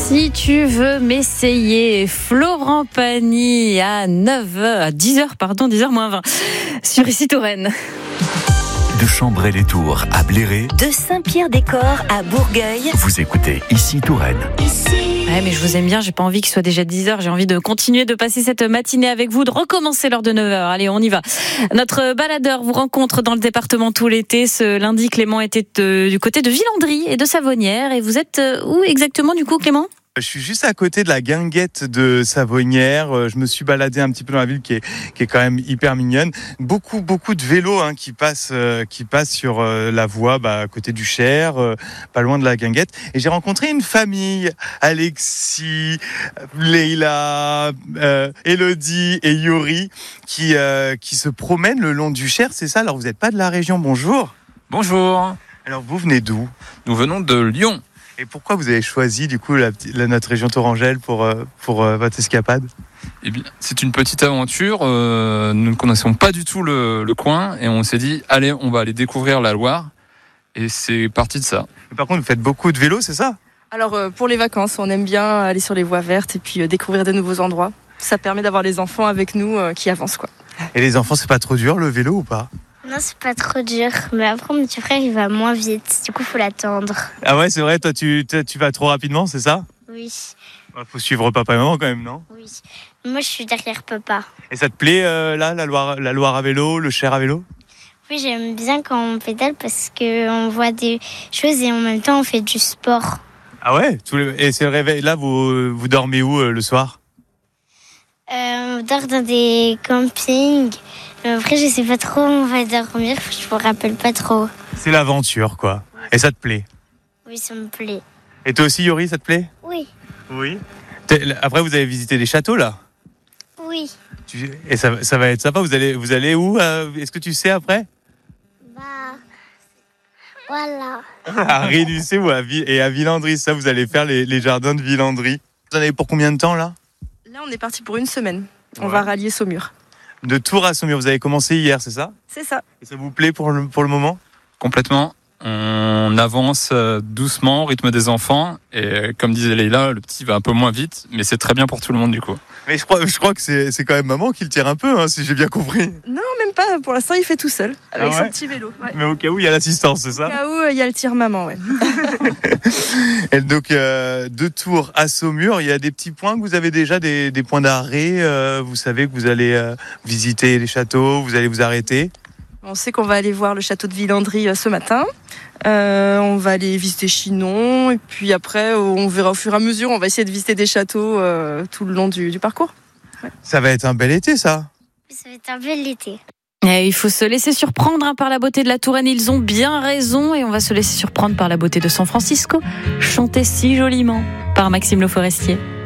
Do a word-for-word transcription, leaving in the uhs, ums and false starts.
Si tu veux m'essayer, Florent Pagny à neuf heures, à dix heures, pardon, dix heures moins vingt, sur Ici Touraine. De Chambray-les-Tours à Bléré, de Saint-Pierre-des-Corps à Bourgueil. Vous écoutez Ici Touraine. Ici. Ouais, mais je vous aime bien, j'ai pas envie qu'il soit déjà dix heures, j'ai envie de continuer de passer cette matinée avec vous, de recommencer l'heure de neuf heures. Allez, on y va. Notre baladeur vous rencontre dans le département tout l'été. Ce lundi, Clément était euh, du côté de Villandry et de Savonnières. Et vous êtes euh, où exactement du coup, Clément ? Je suis juste à côté de la guinguette de Savonnières. Je me suis baladé un petit peu dans la ville qui est, qui est quand même hyper mignonne. Beaucoup, beaucoup de vélos hein, qui passent, euh, qui passent sur euh, la voie bah, à côté du Cher, euh, pas loin de la guinguette. Et j'ai rencontré une famille, Alexis, Leïla, euh, Elodie et Yuri, qui, euh, qui se promènent le long du Cher. C'est ça ? Alors vous n'êtes pas de la région, bonjour. Bonjour. Alors vous venez d'où ? Nous venons de Lyon. Et pourquoi vous avez choisi du coup la, la, notre région tourangelle pour, euh, pour euh, votre escapade ? Eh bien, c'est une petite aventure. Euh, nous ne connaissons pas du tout le, le coin et on s'est dit, allez, on va aller découvrir la Loire. Et c'est parti de ça. Mais par contre, vous faites beaucoup de vélo, c'est ça ? Alors euh, pour les vacances, on aime bien aller sur les voies vertes et puis euh, découvrir de nouveaux endroits. Ça permet d'avoir les enfants avec nous euh, qui avancent quoi. Et les enfants, c'est pas trop dur le vélo ou pas ? Non, c'est pas trop dur, mais après mon petit frère il va moins vite, du coup faut l'attendre. Ah ouais, c'est vrai, toi tu, tu vas trop rapidement, c'est ça ? Oui. Il faut suivre papa et maman quand même, non ? Oui. Moi je suis derrière papa. Et ça te plaît euh, là, la Loire, la Loire à vélo, le Cher à vélo ? Oui, j'aime bien quand on pédale parce qu'on voit des choses et en même temps on fait du sport. Ah ouais ? Tous les... Et c'est le réveil, là vous, vous dormez où euh, le soir ? euh, On dort dans des campings. Après, je sais pas trop où on va dormir, je me rappelle pas trop. C'est l'aventure, quoi. Et ça te plaît ? Oui, ça me plaît. Et toi aussi, Yuri, ça te plaît ? Oui. Oui. Après, vous avez visité des châteaux, là ? Oui. Tu... Et ça, ça va être sympa. Vous allez, vous allez où ? Est-ce que tu sais après ? Bah, voilà. À Réducé ou à Vi... et à Villandry, ça, vous allez faire les, les jardins de Villandry. Vous en avez pour combien de temps, là ? Là, on est parti pour une semaine. On Ouais. va rallier Saumur. De Tours à Saumur, vous avez commencé hier, c'est ça ? C'est ça. Et ça vous plaît pour le, pour le moment ? Complètement. On avance doucement au rythme des enfants. Et comme disait Leïla, le petit va un peu moins vite, mais c'est très bien pour tout le monde du coup. Mais je crois, je crois que c'est, c'est quand même maman qui le tire un peu, hein, si j'ai bien compris. Non, même pas. Pour l'instant, il fait tout seul avec Ah ouais son petit vélo. Ouais. Mais au cas où, il y a l'assistance, c'est Au ça ? cas où, il y a le tire-maman, ouais. Et donc, euh, de Tours à Saumur, il y a des petits points que vous avez déjà, des, des points d'arrêt. Euh, vous savez que vous allez euh, visiter les châteaux, vous allez vous arrêter. On sait qu'on va aller voir le château de Villandry euh, ce matin. Euh, on va aller visiter Chinon. Et puis après, on verra au fur et à mesure. On va essayer de visiter des châteaux euh, tout le long du, du parcours. Ouais. Ça va être un bel été, ça. Ça va être un bel été. Et il faut se laisser surprendre hein, par la beauté de la Touraine, ils ont bien raison. Et on va se laisser surprendre par la beauté de San Francisco, chanté si joliment par Maxime Le Forestier.